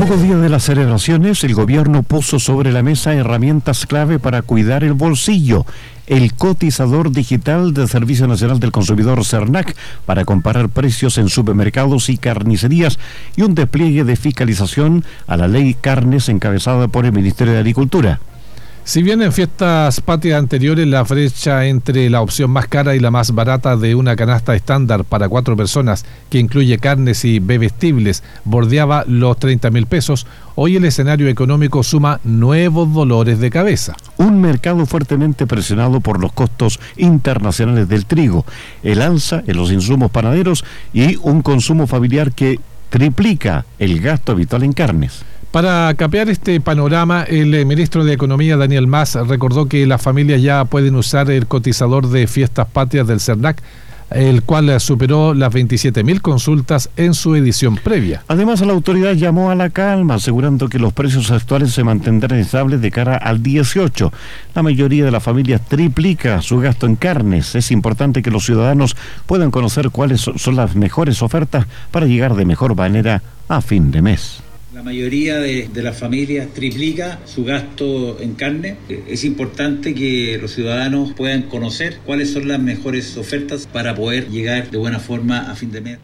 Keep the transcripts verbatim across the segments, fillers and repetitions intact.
pocos días de las celebraciones, el gobierno puso sobre la mesa herramientas clave para cuidar el bolsillo. El cotizador digital del Servicio Nacional del Consumidor Cernac para comparar precios en supermercados y carnicerías y un despliegue de fiscalización a la ley Carnes encabezada por el Ministerio de Agricultura. Si bien en fiestas patrias anteriores la brecha entre la opción más cara y la más barata de una canasta estándar para cuatro personas, que incluye carnes y bebestibles, bordeaba los treinta mil pesos, hoy el escenario económico suma nuevos dolores de cabeza. Un mercado fuertemente presionado por los costos internacionales del trigo, el alza en los insumos panaderos y un consumo familiar que triplica el gasto habitual en carnes. Para capear este panorama, el ministro de Economía, Daniel Mas, recordó que las familias ya pueden usar el cotizador de fiestas patrias del Cernac, el cual superó las veintisiete mil consultas en su edición previa. Además, la autoridad llamó a la calma, asegurando que los precios actuales se mantendrán estables de cara al dieciocho. La mayoría de las familias triplica su gasto en carnes. Es importante que los ciudadanos puedan conocer cuáles son las mejores ofertas para llegar de mejor manera a fin de mes. La mayoría de, de las familias triplica su gasto en carne. Es importante que los ciudadanos puedan conocer cuáles son las mejores ofertas para poder llegar de buena forma a fin de mes.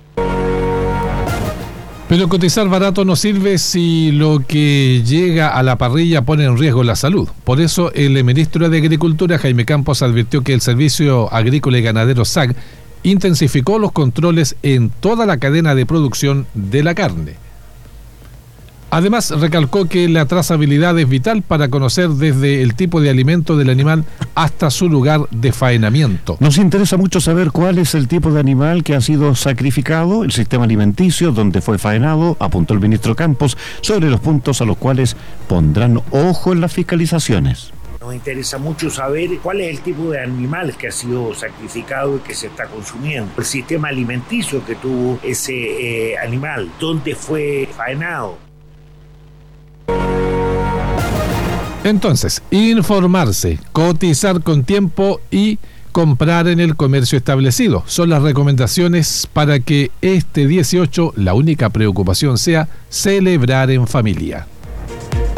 Pero cotizar barato no sirve si lo que llega a la parrilla pone en riesgo la salud. Por eso el ministro de Agricultura, Jaime Campos, advirtió que el Servicio Agrícola y Ganadero S A G intensificó los controles en toda la cadena de producción de la carne. Además, recalcó que la trazabilidad es vital para conocer desde el tipo de alimento del animal hasta su lugar de faenamiento. Nos interesa mucho saber cuál es el tipo de animal que ha sido sacrificado, el sistema alimenticio donde fue faenado, apuntó el ministro Campos, sobre los puntos a los cuales pondrán ojo en las fiscalizaciones. Nos interesa mucho saber cuál es el tipo de animal que ha sido sacrificado y que se está consumiendo. El sistema alimenticio que tuvo ese eh, animal, dónde fue faenado. Entonces, informarse, cotizar con tiempo y comprar en el comercio establecido son las recomendaciones para que este dieciocho la única preocupación sea celebrar en familia.